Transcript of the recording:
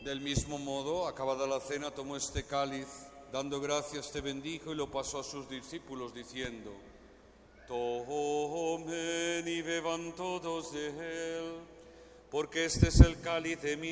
Del mismo modo, acabada la cena, tomó este cáliz, dando gracias, te bendijo y lo pasó a sus discípulos, diciendo: tomen y beban todos de él, porque este es el cáliz de mi